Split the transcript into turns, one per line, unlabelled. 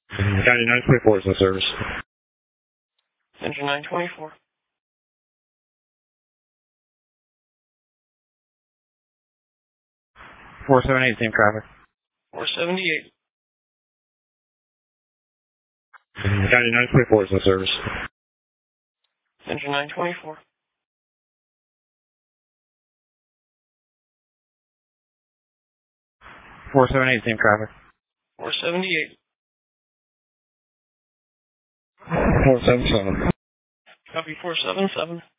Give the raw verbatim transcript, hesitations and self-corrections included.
ninety-nine twenty-four is in service.
Engine nine twenty-four.
four seventy-eight, same traffic.
four seventy-eight.
ninety-nine twenty-four is in service.
Engine nine twenty-four.
four seventy-eight, same traffic.
four seventy-eight.
four seventy-seven.
Copy four seven seven.